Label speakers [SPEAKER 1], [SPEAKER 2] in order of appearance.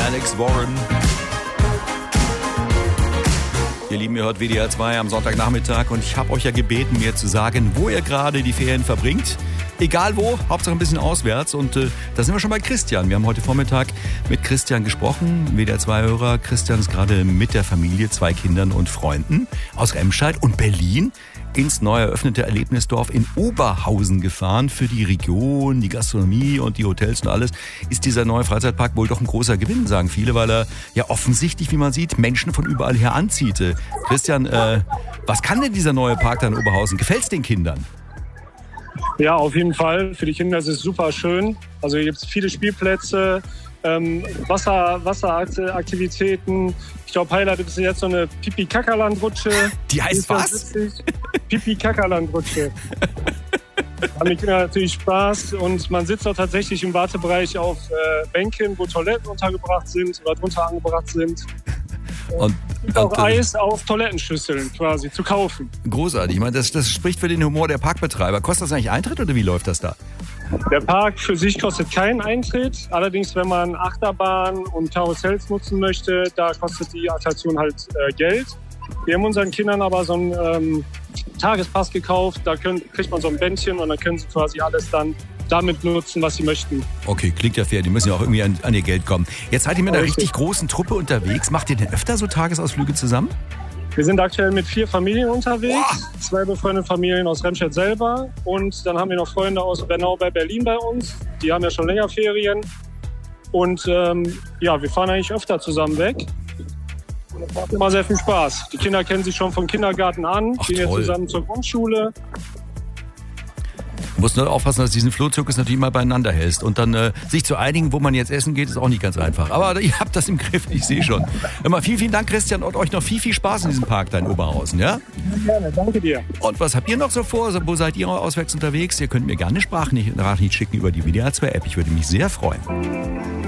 [SPEAKER 1] Alex Warren. Ihr Lieben, ihr hört WDR 2 am Sonntagnachmittag und ich habe euch ja gebeten, mir zu sagen, wo ihr gerade die Ferien verbringt. Egal wo, Hauptsache ein bisschen auswärts. Und da sind wir schon bei Christian. Wir haben heute Vormittag mit Christian gesprochen, WDR 2-Hörer. Christian ist gerade mit der Familie, 2 Kindern und Freunden aus Remscheid und Berlin ins neu eröffnete Erlebnisdorf in Oberhausen gefahren. Für die Region, die Gastronomie und die Hotels und alles ist dieser neue Freizeitpark wohl doch ein großer Gewinn, sagen viele, weil er ja offensichtlich, wie man sieht, Menschen von überall her anzieht. Christian, was kann denn dieser neue Park da in Oberhausen? Gefällt es den Kindern?
[SPEAKER 2] Ja, auf jeden Fall. Für die Kinder ist es super schön. Also hier gibt es viele Spielplätze, Wasseraktivitäten. Ich glaube, Highlight ist jetzt so eine Pipi-Kaka-Land-Rutsche.
[SPEAKER 1] Die heißt was?
[SPEAKER 2] Pipi-Kaka-Land-Rutsche. Haben die Kinder natürlich Spaß und man sitzt auch tatsächlich im Wartebereich auf Bänken, wo Toiletten untergebracht sind oder drunter angebracht sind. Und auch Eis auf Toilettenschüsseln quasi zu kaufen.
[SPEAKER 1] Großartig. Ich meine, das spricht für den Humor der Parkbetreiber. Kostet das eigentlich Eintritt oder wie läuft das da?
[SPEAKER 2] Der Park für sich kostet keinen Eintritt. Allerdings, wenn man Achterbahn und Karussells nutzen möchte, da kostet die Attraktion halt Geld. Wir haben unseren Kindern aber so einen Tagespass gekauft. Da kriegt man so ein Bändchen und dann können sie quasi alles dann damit nutzen, was sie möchten.
[SPEAKER 1] Okay, klingt ja fair. Die müssen ja auch irgendwie an ihr Geld kommen. Jetzt seid ihr mit einer richtig großen Truppe unterwegs. Macht ihr denn öfter so Tagesausflüge zusammen?
[SPEAKER 2] Wir sind aktuell mit 4 Familien unterwegs. Wow. 2 befreundete Familien aus Remscheid selber. Und dann haben wir noch Freunde aus Bernau bei Berlin bei uns. Die haben ja schon länger Ferien. Und wir fahren eigentlich öfter zusammen weg. Und das macht immer sehr viel Spaß. Die Kinder kennen sich schon vom Kindergarten an. Gehen jetzt zusammen zur Grundschule.
[SPEAKER 1] Du musst nur aufpassen, dass du diesen Flohzirkus natürlich immer beieinander hältst. Und dann sich zu einigen, wo man jetzt essen geht, ist auch nicht ganz einfach. Aber ihr habt das im Griff, ich sehe schon. Immer vielen, vielen Dank, Christian, und euch noch viel, viel Spaß in diesem Park da in Oberhausen, ja?
[SPEAKER 2] Gerne, danke dir.
[SPEAKER 1] Und was habt ihr noch so vor? Wo seid ihr auswärts unterwegs? Ihr könnt mir gerne eine Sprachnachricht schicken über die WDR 2 App. Ich würde mich sehr freuen.